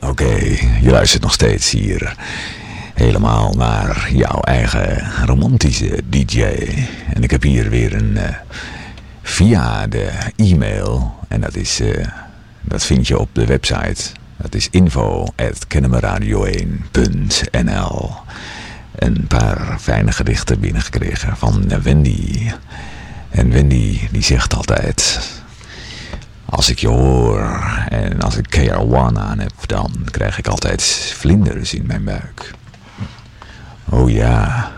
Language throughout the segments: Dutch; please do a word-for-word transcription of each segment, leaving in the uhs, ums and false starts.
Oké, okay, je luistert nog steeds hier helemaal naar jouw eigen romantische D J. En ik heb hier weer een uh, via de e-mail. En dat is, uh, dat vind je op de website. Dat is info at kennemerradio één punt n l. Een paar fijne gedichten binnengekregen van Wendy. En Wendy die zegt altijd: als ik je hoor en als ik K R one aan heb, dan krijg ik altijd vlinders in mijn buik. Oh ja,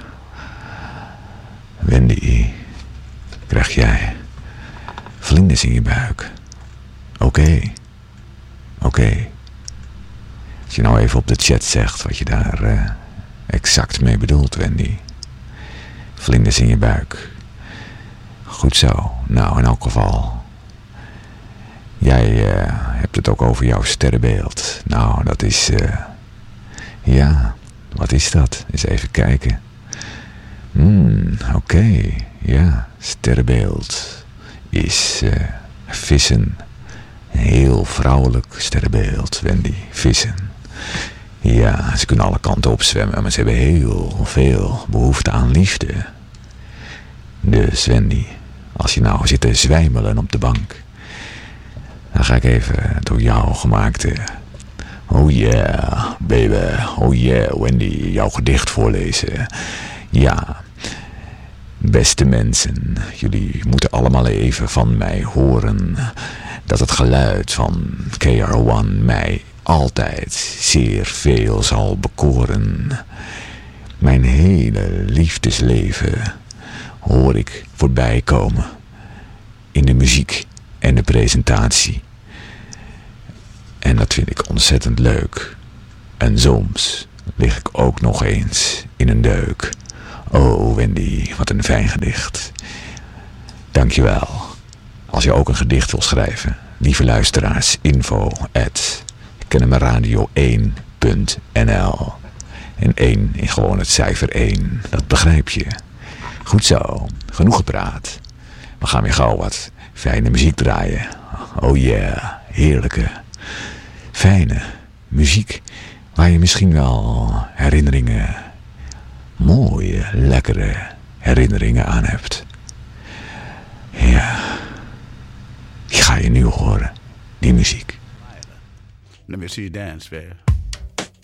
Wendy, krijg jij vlinders in je buik? Oké, okay. oké. Okay. Als je nou even op de chat zegt wat je daar uh, exact mee bedoelt, Wendy. Vlinders in je buik. Goed zo. Nou, in elk geval. Jij uh, hebt het ook over jouw sterrenbeeld. Nou, dat is... Uh, ja, wat is dat? Eens even kijken. Hmm, oké. Okay. Ja, sterrenbeeld is uh, vissen. Een heel vrouwelijk sterrenbeeld, Wendy. Vissen. Ja, ze kunnen alle kanten op zwemmen, maar ze hebben heel veel behoefte aan liefde. Dus Wendy, als je nou zit te zwijmelen op de bank, dan ga ik even door jou gemaakte oh yeah, baby, oh yeah, Wendy, jouw gedicht voorlezen. Ja, beste mensen, jullie moeten allemaal even van mij horen dat het geluid van K R one mij altijd zeer veel zal bekoren. Mijn hele liefdesleven hoor ik voorbij komen in de muziek en de presentatie. En dat vind ik ontzettend leuk. En soms lig ik ook nog eens in een deuk. Oh Wendy, wat een fijn gedicht. Dankjewel. Als je ook een gedicht wil schrijven, lieve luisteraars, info at kennemerradio één punt n l. En één in gewoon het cijfer één, dat begrijp je. Goed zo, genoeg gepraat. We gaan weer gauw wat fijne muziek draaien. Oh yeah, heerlijke, fijne muziek. Waar je misschien wel herinneringen, mooie, lekkere herinneringen aan hebt. Ja, die ga je nu horen, die muziek. Let me see you dance, baby.